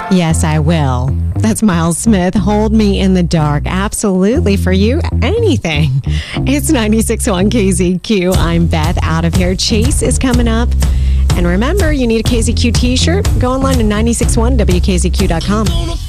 Yes, I will. That's Miles Smith. Hold me in the dark. Absolutely. For you, anything. It's 96.1 KZQ. I'm Beth out of here. Chase is coming up. And remember, you need a KZQ t-shirt? Go online to 961wkzq.com.